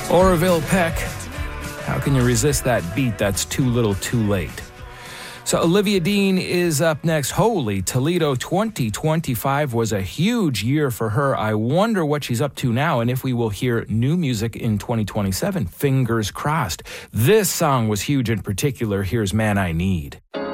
Orville Peck. How can you resist that beat that's too little too late? So Olivia Dean is up next. Holy Toledo, 2025 was a huge year for her. I wonder what she's up to now and if we will hear new music in 2027. Fingers crossed. This song was huge in particular. Here's Man I Need.